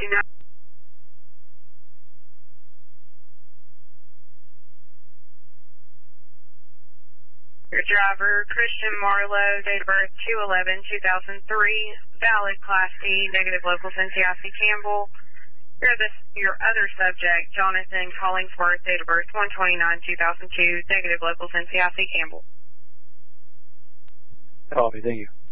29. Your driver, Christian Marlowe, date of birth 2/11/2003, valid Class D, negative local Cincinnati Campbell. Your other subject, Jonathan Collingsworth, date of birth 1/29/2002, negative local Cincinnati Campbell. Copy, thank you.